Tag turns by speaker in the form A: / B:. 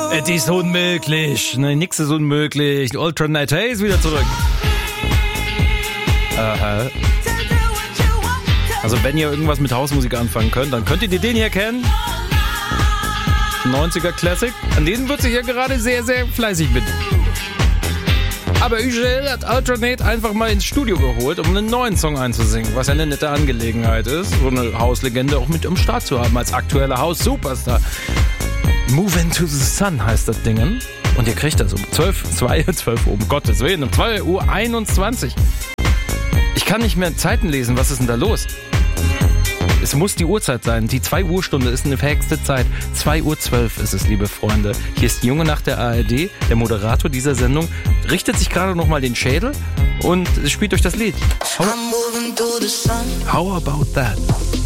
A: Es ist unmöglich. Nein, nix ist unmöglich. Alternate Hey ist wieder zurück. Also wenn ihr irgendwas mit Hausmusik anfangen könnt, dann könnt ihr den hier kennen. 90er Classic. An denen wird sich ja gerade sehr, sehr fleißig mit. Aber Ügel hat Alternate einfach mal ins Studio geholt, um einen neuen Song einzusingen, was eine nette Angelegenheit ist, so eine Hauslegende auch mit am Start zu haben als aktueller Haus-Superstar. Move into the Sun heißt das Ding. Und ihr kriegt das um 12 Uhr, um Gottes Willen, um 2:21 Uhr. Ich kann nicht mehr Zeiten lesen, was ist denn da los? Es muss die Uhrzeit sein. Die 2 Uhr Stunde ist eine verhexte Zeit. 2:12 Uhr ist es, liebe Freunde. Hier ist die Junge Nacht der ARD. Der Moderator dieser Sendung richtet sich gerade nochmal den Schädel und spielt euch das Lied. How about that?